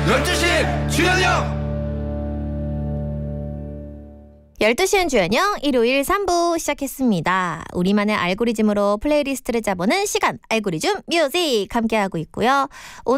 12시 주현영. 12시엔 주연영 일요일 3부 시작했습니다. 우리만의 알고리즘으로 플레이리스트를 짜보는 시간 알고리즘 뮤직 함께하고 있고요.